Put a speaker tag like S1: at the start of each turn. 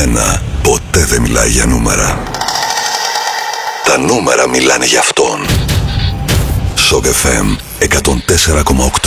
S1: μένα ποτέ δεν μιλάει για νούμερα. Τα νούμερα μιλάνε για αυτόν. Shock FM 104,8.